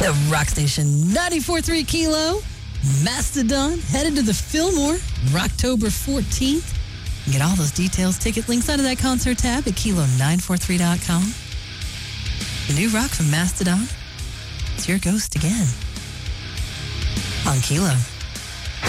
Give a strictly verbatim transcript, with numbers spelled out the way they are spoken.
The Rock Station ninety-four point three Kilo, Mastodon, headed to the Fillmore, Rocktober fourteenth. Get all those details, ticket links under that concert tab at kilo nine four three dot com. The new rock from Mastodon, it's your ghost again. On Kilo.